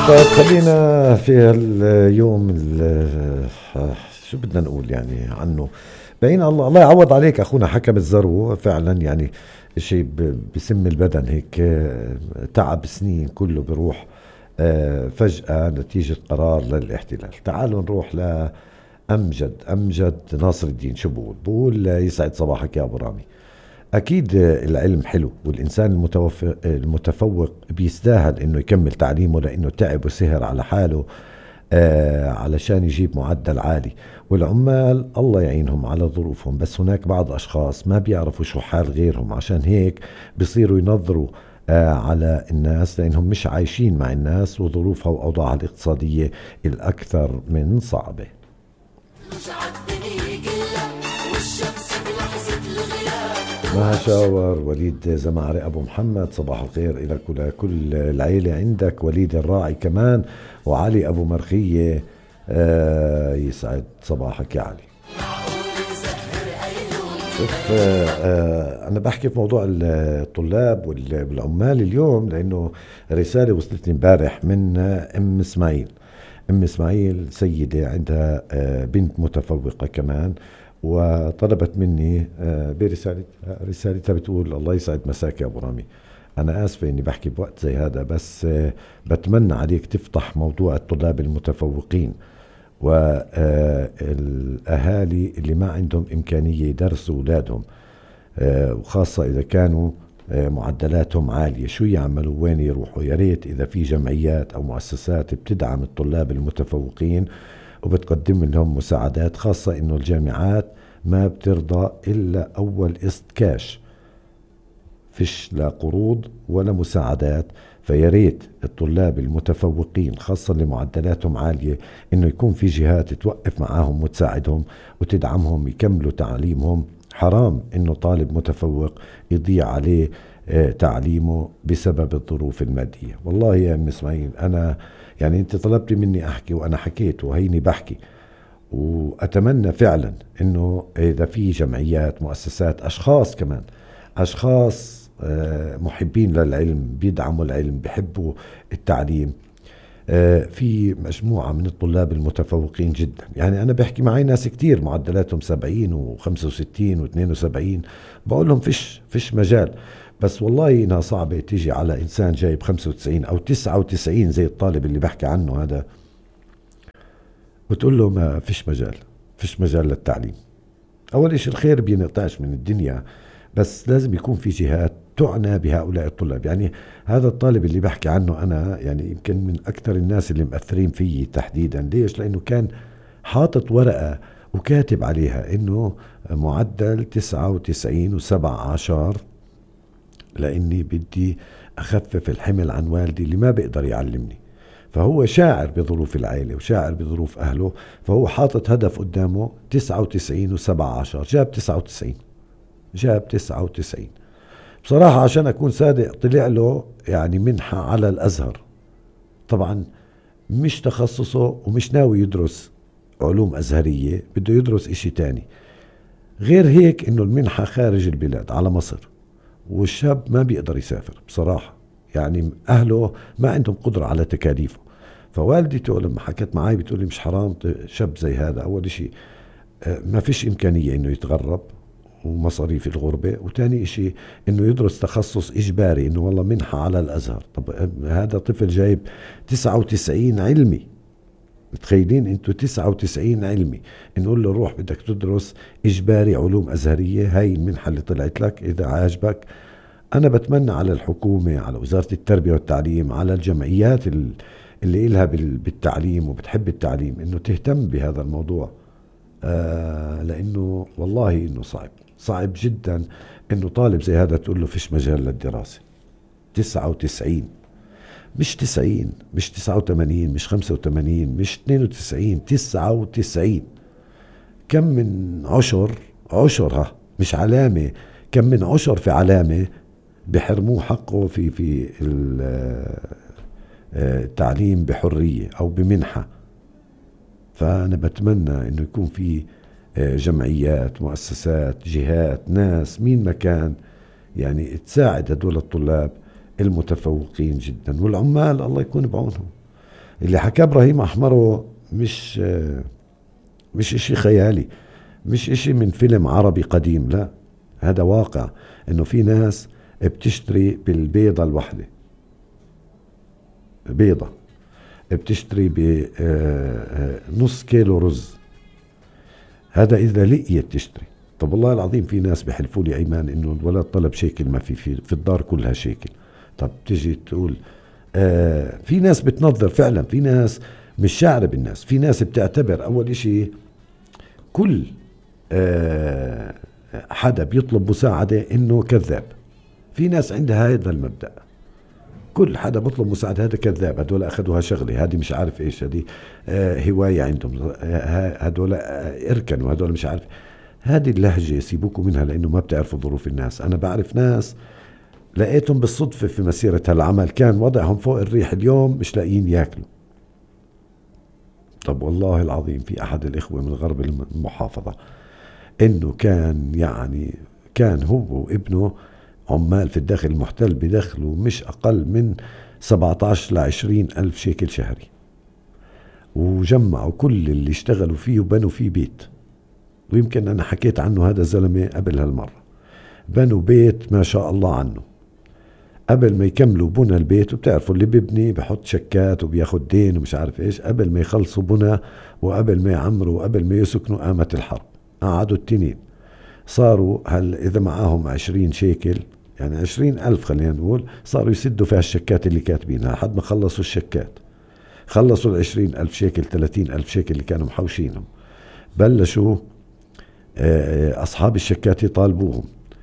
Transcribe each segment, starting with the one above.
طيب خلينا في اليوم شو بدنا نقول يعني عنه. بين الله يعوض عليك اخونا حكم الزرو فعلا يعني شيء بسم البدن هيك، تعب سنين كله بروح فجأة نتيجة قرار للاحتلال. تعالوا نروح أمجد ناصر الدين. شو بقول يسعد صباحك يا أبو رامي. أكيد العلم حلو، والإنسان المتفوق بيستاهل إنه يكمل تعليمه، لأنه تعب وسهر على حاله علشان يجيب معدل عالي. والعمال الله يعينهم على ظروفهم، بس هناك بعض أشخاص ما بيعرفوا شو حال غيرهم، عشان هيك بيصيروا ينظروا على الناس، لأنهم مش عايشين مع الناس وظروفها وأوضاعها الاقتصادية الأكثر من صعبة. ما شاور وليد زمعري أبو محمد، صباح الخير إلك ولكل العيلة عندك، وليد الراعي كمان، وعلي أبو مرخية. يسعد صباحك يا علي. شوف، أنا بحكي في موضوع الطلاب والعمال اليوم، لأنه رسالة وصلتني امبارح من أم إسماعيل. أم إسماعيل سيدة عندها بنت متفوقة كمان، وطلبت مني برسالتها بتقول: الله يسعد مساك يا أبو رامي، أنا آسفة إني بحكي بوقت زي هذا، بس بتمنى عليك تفتح موضوع الطلاب المتفوقين والأهالي اللي ما عندهم إمكانية يدرسوا أولادهم، وخاصة إذا كانوا معدلاتهم عالية. شو يعملوا؟ وين يروحوا؟ يا ريت إذا في جمعيات أو مؤسسات بتدعم الطلاب المتفوقين وبتقدم لهم مساعدات، خاصة إنه الجامعات ما بترضى إلا أول قسط كاش، فيش لا قروض ولا مساعدات. فياريت الطلاب المتفوقين خاصة اللي معدلاتهم عالية إنه يكون في جهات توقف معاهم وتساعدهم وتدعمهم يكملوا تعليمهم. حرام إنه طالب متفوق يضيع عليه تعليمه بسبب الظروف المادية. والله يا أم إسماعيل، أنا يعني أنت طلبتي مني أحكي وأنا حكيت وهيني بحكي، وأتمنى فعلا إنه إذا في جمعيات، مؤسسات، أشخاص كمان، أشخاص محبين للعلم، بيدعموا العلم، بيحبوا التعليم. في مجموعة من الطلاب المتفوقين جدا، يعني أنا بحكي معي ناس كتير معدلاتهم 70 و65 و72، بقول لهم فيش مجال. بس والله إنها صعبة تيجي على إنسان جايب 95 أو 99 زي الطالب اللي بحكي عنه هذا، وتقول له ما فيش مجال للتعليم. أول إشي الخير بينقطعش من الدنيا، بس لازم يكون في جهات تعنى بهؤلاء الطلاب. يعني هذا الطالب اللي بحكي عنه أنا يعني يمكن من أكثر الناس اللي مأثرين فيي تحديدا. ليش؟ لأنه كان حاطط ورقة وكاتب عليها إنه معدل 99.17، لأني بدي أخفف الحمل عن والدي اللي ما بيقدر يعلمني. فهو شاعر بظروف العائلة وشاعر بظروف أهله، فهو حاطط هدف قدامه 99.17، جاب 99. بصراحة عشان أكون صادق، طلع له يعني منحة على الأزهر. طبعا مش تخصصه ومش ناوي يدرس علوم أزهرية، بده يدرس إشي تاني. غير هيك إنه المنحة خارج البلاد على مصر، والشاب ما بيقدر يسافر بصراحة، يعني أهله ما عندهم قدرة على تكاليفه. فوالدته لما حكت معي بتقولي: مش حرام شاب زي هذا؟ أول شيء ما فيش إمكانية إنه يتغرب ومصاريف الغربة، وتاني إشي إنه يدرس تخصص إجباري، إنه والله منحة على الأزهر. طب هذا طفل جايب 99 علمي، متخيلين انتوا 99 علمي، نقول له روح بدك تدرس إجباري علوم أزهرية، هاي المنحة اللي طلعت لك إذا عاجبك. أنا بتمنى على الحكومة، على وزارة التربية والتعليم، على الجمعيات اللي إلها بالتعليم وبتحب التعليم، إنه تهتم بهذا الموضوع. لأنه والله إنه صعب جدا إنه طالب زي هذا تقول له فيش مجال للدراسة. 99، مش 90، مش 89، مش 85، مش 92، 99. كم من عشر مش علامة، كم من عشر في علامة بحرموه حقه في التعليم بحرية أو بمنحة. فأنا بتمنى إنه يكون في جمعيات، مؤسسات، جهات، ناس، مين مكان يعني تساعد هدول الطلاب المتفوقين جدا. والعمال الله يكون بعونهم، اللي حكاه إبراهيم أحمره مش إشي خيالي، مش إشي من فيلم عربي قديم، لا، هذا واقع. إنه في ناس بتشتري بالبيضة الوحدة، بيضة بتشتري بنص كيلو رز، هذا إذا لقيت تشتري. طب والله العظيم في ناس بيحلفوا لي أيمان إنه الولد طلب شيكل، ما في الدار كلها شيكل. طب تيجي تقول في ناس بتنظر فعلا، في ناس مش شاعرة بالناس، في ناس بتعتبر أول إشي كل حدا بيطلب مساعدة إنه كذاب. في ناس عندها هذا المبدأ، كل حدا بطلب مساعدة هذا كذاب، هدول أخذوها شغلة، هذه مش عارف إيش، هذه هواية عندهم، هدول اركنوا، هدول مش عارف. هذه اللهجة سيبوكوا منها، لأنه ما بتعرفوا ظروف الناس. أنا بعرف ناس لقيتهم بالصدفة في مسيرة هالعمل، كان وضعهم فوق الريح، اليوم مش لاقيين ياكلوا. طب والله العظيم في أحد الإخوة من غرب المحافظة، إنه كان هو وابنه عمال في الداخل المحتل، بدخلوا مش أقل من 17 ل 20 ألف شيكل شهري، وجمعوا كل اللي اشتغلوا فيه وبنوا فيه بيت. ويمكن أنا حكيت عنه هذا الزلمة قبل هالمرة، بنوا بيت ما شاء الله عنه. قبل ما يكملوا بنا البيت، وبتعرفوا اللي بيبني بحط شكات وبياخد دين ومش عارف إيش، قبل ما يخلصوا بنا وقبل ما يعمروا وقبل ما يسكنوا قامت الحرب، قعدوا التنين. صاروا إذا معاهم 20 شيكل، يعني 20 ألف خلينا نقول، صاروا يسدوا فيها الشكات اللي كاتبينها لحد ما خلصوا الشكات. خلصوا 20 ألف شيكل، 30 ألف شيكل اللي كانوا محوشينهم. بلشوا أصحاب الشكات يطالبوهم.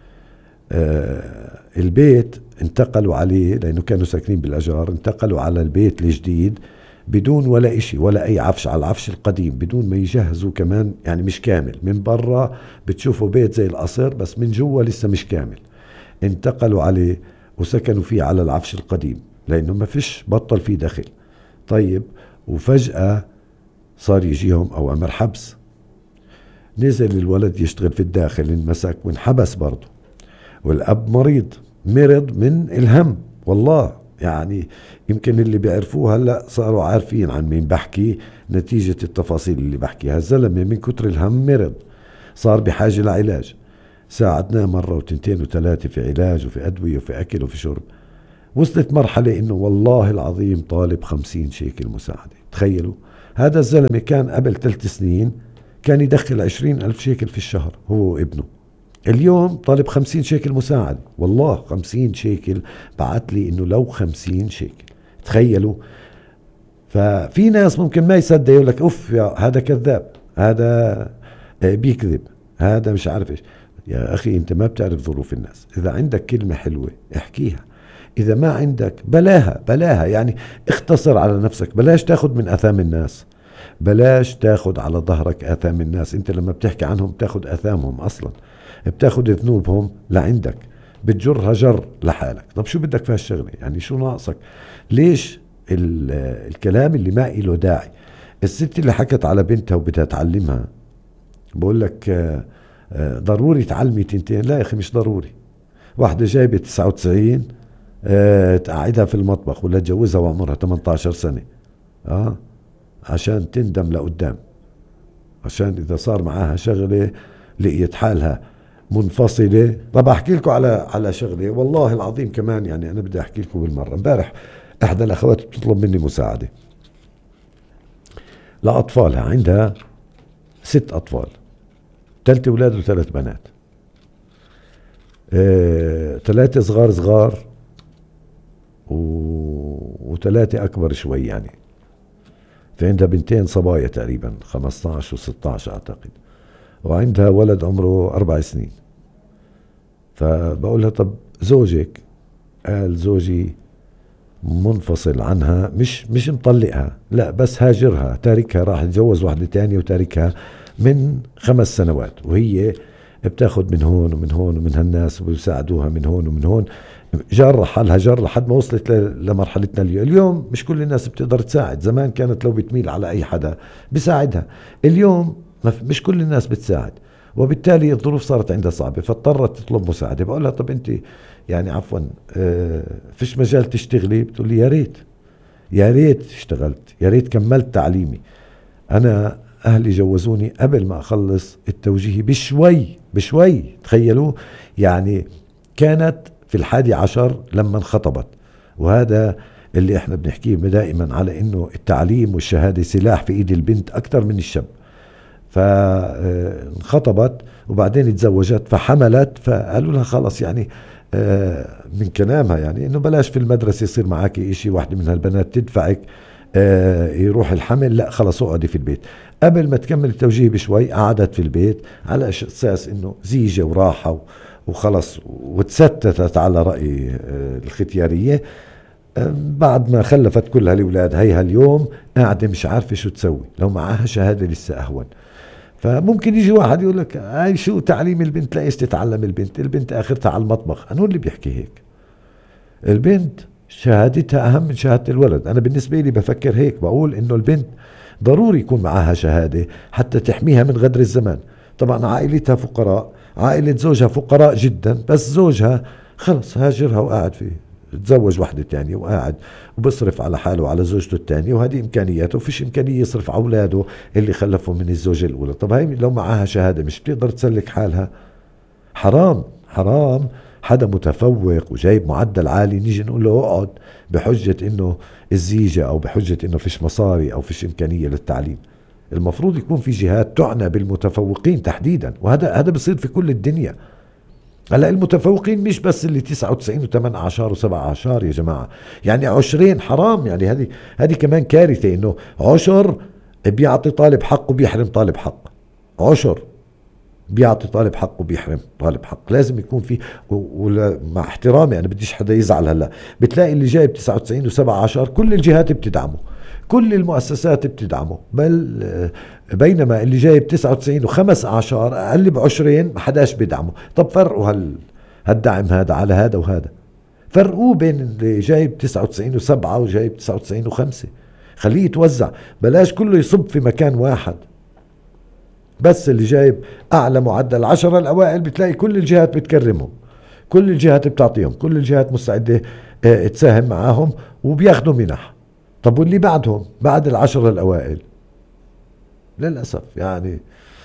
البيت انتقلوا عليه، لأنه كانوا ساكنين بالأجار، انتقلوا على البيت الجديد بدون ولا إشي، ولا أي عفش، على العفش القديم، بدون ما يجهزوا كمان، يعني مش كامل. من برا بتشوفوا بيت زي القصر، بس من جوا لسه مش كامل. انتقلوا عليه وسكنوا فيه على العفش القديم، لأنه ما فيش، بطل فيه دخل. طيب، وفجأة صار يجيهم أوامر حبس. نزل الولد يشتغل في الداخل، انمسك وانحبس برضه. والأب مرض من الهم، والله يعني يمكن اللي بيعرفوه هلأ صاروا عارفين عن مين بحكي، نتيجة التفاصيل اللي بحكيها. الزلمة من كتر الهم مرض، صار بحاجة لعلاج. ساعدناه مرة وتنتين وثلاثة في علاج وفي أدوية وفي أكل وفي شرب. وصلت مرحلة إنه والله العظيم طالب 50 شيكل مساعدة. تخيلوا، هذا الزلمة كان قبل 3 سنين كان يدخل 20 ألف شيكل في الشهر هو وابنه، اليوم طالب 50 شيكل مساعد. والله 50 شيكل، بعت لي إنه لو 50 شيكل، تخيلوا. ففي ناس ممكن ما يصدق، يقول لك أوف يا هذا كذاب، هذا بيكذب، هذا مش عارف إيش. يا أخي أنت ما بتعرف ظروف الناس. إذا عندك كلمة حلوة احكيها، إذا ما عندك بلاها. يعني اختصر على نفسك، بلاش تاخد من أثام الناس، بلاش تاخد على ظهرك آثام الناس. انت لما بتحكي عنهم بتاخد آثامهم أصلا، بتاخد ذنوبهم لعندك، بتجرها جر لحالك. طب شو بدك في هالشغلة؟ يعني شو ناقصك؟ ليش الكلام اللي ما إله داعي؟ الست اللي حكت على بنتها وبدها تعلمها، بقول لك ضروري تعلمي تنتين. لا يا أخي مش ضروري. واحدة جايبة 99 تقعدها في المطبخ ولا تجوزها وعمرها 18 سنة عشان تندم لقدام، عشان إذا صار معاها شغلة لقيت حالها منفصلة. طب أحكي لكم على شغلة والله العظيم كمان، يعني أنا بدي أحكي لكم بالمرة. امبارح إحدى الأخوات بتطلب مني مساعدة لأطفالها، عندها 6 أطفال، 3 أولاد و3 بنات. 3 صغار و3 أكبر شوي، يعني في عندها 2 صبايا تقريبا 15 و16 أعتقد، وعندها ولد عمره 4 سنين. فبقولها طب زوجك؟ قال زوجي منفصل عنها، مش مطلقها، لا بس هاجرها، تاركها، راح يتجوز واحدة تانية وتاركها من 5 سنوات، وهي بتاخد من هون ومن هون ومن هالناس وبيساعدوها من هون ومن هون. جر حالها لحد ما وصلت لمرحلتنا اليوم. مش كل الناس بتقدر تساعد. زمان كانت لو بتميل على أي حدا بيساعدها، اليوم مش كل الناس بتساعد، وبالتالي الظروف صارت عندها صعبة، فاضطرت تطلب مساعدة. بقولها طب أنت يعني عفوا فيش مجال تشتغلي؟ بتقول لي يا ريت اشتغلت، يا ريت كملت تعليمي. أنا أهلي جوزوني قبل ما أخلص التوجيهي بشوي تخيلوا، يعني كانت في 11 لما انخطبت. وهذا اللي احنا بنحكيه دائما على انه التعليم والشهادة سلاح في ايد البنت اكتر من الشاب. فانخطبت وبعدين تزوجت فحملت، فقالوا لها خلص يعني من كلامها يعني انه بلاش في المدرسة يصير معك اشي، واحدة من هالبنات تدفعك يروح الحمل، لا خلص اقعدي في البيت. قبل ما تكمل التوجيه بشوي قعدت في البيت على اساس انه زيجة وراحة وخلص، وتستتت على رأي الختيارية. بعد ما خلفت كل هالأولاد هيها اليوم قاعدة مش عارفة شو تسوي، لو معاها شهادة لسه أهون. فممكن يجي واحد يقول لك هاي شو تعليم البنت، لا تتعلم البنت آخرتها على المطبخ. أنا اللي بيحكي هيك، البنت شهادتها أهم من شهادة الولد. أنا بالنسبة لي بفكر هيك، بقول إنه البنت ضروري يكون معاها شهادة حتى تحميها من غدر الزمان. طبعا عائلتها فقراء، عائلة زوجها فقراء جدا، بس زوجها خلص هاجرها وقاعد فيه، تزوج واحدة تانية وقاعد وبصرف على حاله وعلى زوجته التانية، وهذه إمكانياته، وفيش إمكانية يصرف على أولاده اللي خلفهم من الزوجة الأولى. طب هاي لو معاها شهادة مش بتقدر تسلك حالها؟ حرام حدا متفوق وجايب معدل عالي نيجي نقول له اقعد بحجة إنه الزيجة أو بحجة إنه فيش مصاري أو فيش إمكانية للتعليم. المفروض يكون في جهات تعنى بالمتفوقين تحديدا، وهذا بصير في كل الدنيا. هلا المتفوقين مش بس اللي 99 و18 و17 يا جماعة، يعني 20 حرام. يعني هذه كمان كارثة، انه عشر بيعطي طالب حق وبيحرم طالب حق، عشر بيعطي طالب حق وبيحرم طالب حق. لازم يكون في، مع احترامي انا بديش حدا يزعل، هلا بتلاقي اللي جايب 99 و17 كل الجهات بتدعمه، كل المؤسسات بتدعمه، بل بينما اللي جايب 99 و15 اقل ب20 ما حداش بيدعمه. طب فرقوا هالدعم هذا على هذا وهذا، فرقوه بين اللي جايب 99 و7 وجايب 99 و5، خليه يتوزع، بلاش كله يصب في مكان واحد. بس اللي جايب اعلى معدل 10 الاوائل بتلاقي كل الجهات بتكرمهم، كل الجهات بتعطيهم، كل الجهات مستعدة تساهم معاهم وبياخدوا منح. طب واللي بعدهم بعد 10 الأوائل للأسف يعني.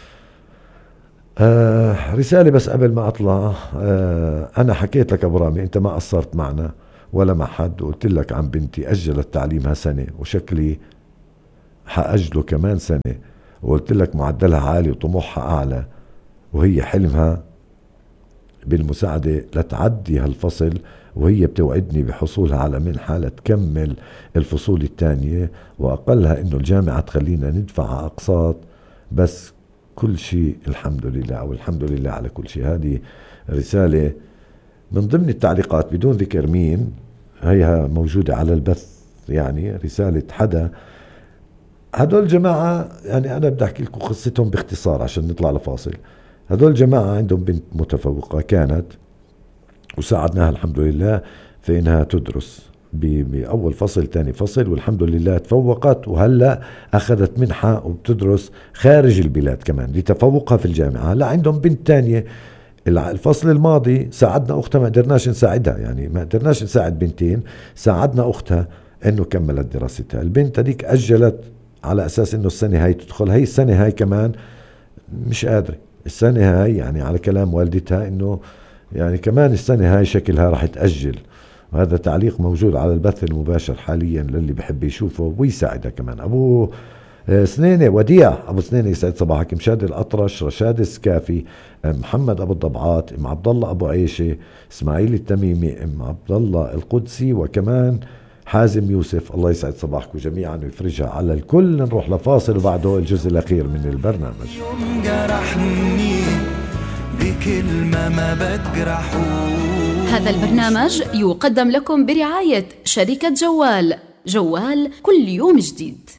رسالة بس قبل ما أطلع، أنا حكيت لك أبو رامي أنت ما قصرت معنا ولا مع حد، وقلت لك عن بنتي أجلت تعليمها سنة وشكلي حأجله كمان سنة، وقلت لك معدلها عالي وطموحها أعلى، وهي حلمها بالمساعدة لتعدي هالفصل، وهي بتوعدني بحصولها على منحة لتكمل الفصول الثانية، وأقلها إنه الجامعة تخلينا ندفع أقساط. بس كل شيء الحمد لله، أو الحمد لله على كل شيء. هذه رسالة من ضمن التعليقات بدون ذكر مين، هيها موجودة على البث، يعني رسالة حدا. هدول جماعة يعني أنا بدي أحكي لكم قصتهم باختصار عشان نطلع لفاصل. هدول جماعة عندهم بنت متفوقة كانت، وساعدناها الحمد لله في إنها تدرس بأول فصل ثاني فصل، والحمد لله تفوقت، وهلأ أخذت منحة وبتدرس خارج البلاد كمان لتفوقها في الجامعة. لا عندهم بنت تانية الفصل الماضي ساعدنا أختها، ما قدرناش نساعدها، يعني ما قدرناش نساعد بنتين، ساعدنا أختها إنه كملت دراستها. البنت هذيك أجلت على أساس إنه السنة هاي تدخل، هي السنة هاي كمان مش قادرة، السنة هاي يعني على كلام والدتها إنه يعني كمان السنة هاي شكلها راح تأجل. وهذا تعليق موجود على البث المباشر حاليا للي بحب يشوفه ويساعدها كمان. أبو سنينة وديع، أبو سنينة يسعد صباحك، مشاد الأطرش، رشاد السكافي، محمد أبو الضبعات، أم عبد الله أبو عيشة، إسماعيل التميمي، أم عبد الله القدسي، وكمان حازم يوسف. الله يسعد صباحكم جميعا ويفرجها على الكل. نروح لفاصل وبعده الجزء الأخير من البرنامج. يوم جرحني بكلمة ما بتجرحه. هذا البرنامج يقدم لكم برعاية شركة جوال كل يوم جديد.